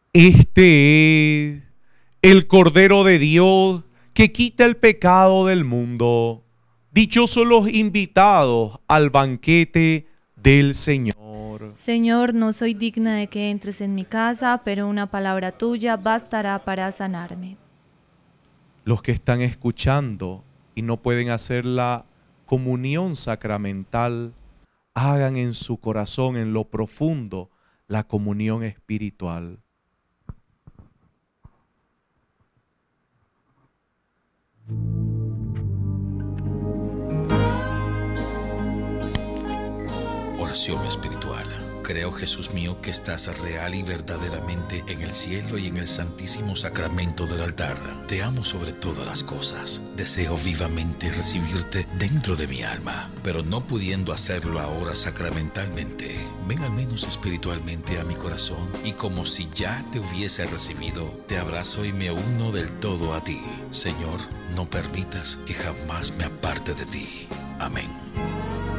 Este es el Cordero de Dios que quita el pecado del mundo. Dichosos los invitados al banquete del Señor. Señor, no soy digna de que entres en mi casa, pero una palabra tuya bastará para sanarme. Los que están escuchando y no pueden hacer la comunión sacramental, hagan en su corazón, en lo profundo, la comunión espiritual. Oración espiritual. Creo, Jesús mío, que estás real y verdaderamente en el cielo y en el santísimo sacramento del altar. Te amo sobre todas las cosas. Deseo vivamente recibirte dentro de mi alma, pero no pudiendo hacerlo ahora sacramentalmente, ven al menos espiritualmente a mi corazón y como si ya te hubiese recibido, te abrazo y me uno del todo a ti. Señor, no permitas que jamás me aparte de ti. Amén.